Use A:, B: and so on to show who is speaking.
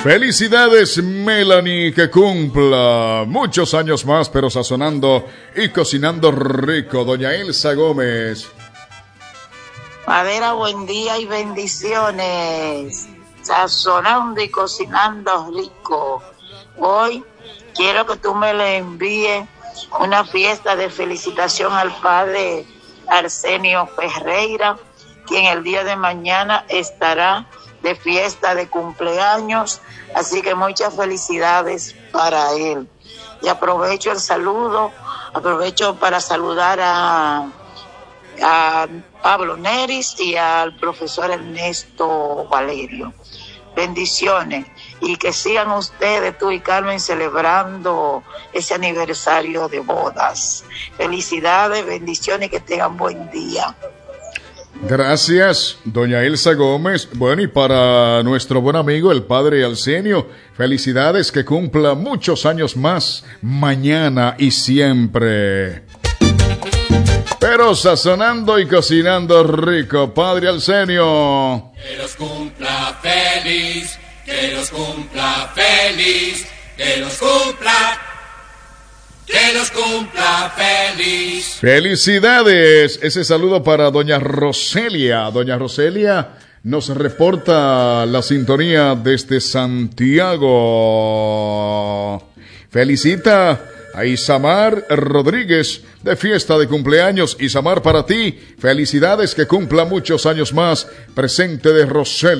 A: Felicidades, Melanie, que cumpla muchos años más, pero sazonando y cocinando rico. Doña Elsa Gómez.
B: Madera, buen día y bendiciones. Sazonando y cocinando rico. Hoy quiero que tú me le envíes una fiesta de felicitación al padre Arsenio Ferreira, quien el día de mañana estará de fiesta de cumpleaños, así que muchas felicidades para él. Y aprovecho para saludar a Pablo Neris y al profesor Ernesto Valerio. Bendiciones, y que sigan ustedes, tú y Carmen, celebrando ese aniversario de bodas. Felicidades, bendiciones, que tengan buen día.
A: Gracias, doña Elsa Gómez. Bueno, y para nuestro buen amigo, el padre Arsenio, felicidades, que cumpla muchos años más, mañana y siempre. Pero sazonando y cocinando rico, padre Arsenio.
C: Que los cumpla feliz, que los cumpla feliz, que los cumpla. Que los cumpla feliz.
A: Felicidades. Ese saludo para doña Roselia. Doña Roselia nos reporta la sintonía desde Santiago. Felicita a Isamar Rodríguez de fiesta de cumpleaños. Isamar, para ti, felicidades, que cumpla muchos años más. Presente de Roselia.